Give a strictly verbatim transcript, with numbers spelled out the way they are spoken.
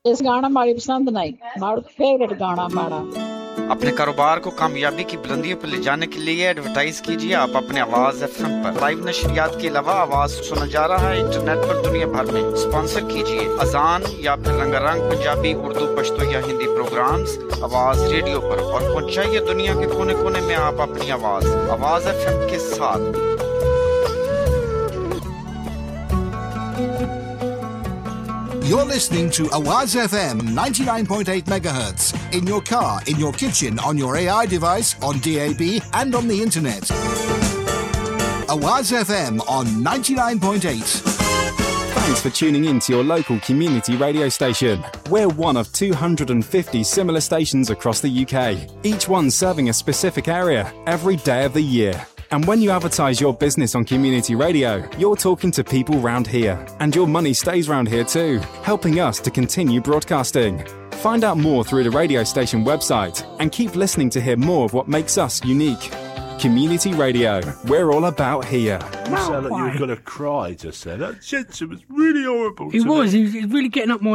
इस गाना हमारी पसंद नहीं, हमारा फेवरेट गाना हमारा। अपने कारोबार को कामयाबी की बुलंदियों पर ले जाने के लिए एडवर्टाइज कीजिए आप अपने आवाज एफएम पर। लाइव नशरियात के अलावा आवाज सुना जा रहा है इंटरनेट पर दुनिया भर में। स्पॉन्सर कीजिए अजान या फिर रंगारंग पंजाबी, उर्दू, पश्तो या हिंदी प्रोग्राम्स आवाज रेडियो पर, और पहुंचाइए दुनिया के कोने कोने में आप अपनी आवाज आवाज एफएम के साथ। You're listening to Awaz F M ninety-nine point eight megahertz in your car, in your kitchen, on your A I device, on D A B and on the internet. Awaz F M on ninety-nine point eight. Thanks for tuning in to your local community radio station. We're one of two hundred fifty similar stations across the U K, each one serving a specific area every day of the year. And when you advertise your business on community radio, you're talking to people round here. And your money stays round here too, helping us to continue broadcasting. Find out more through the radio station website and keep listening to hear more of what makes us unique. Community Radio, we're all about here. You sound like you were going to cry just then. That gentleman was really horrible. He was, he was really getting up my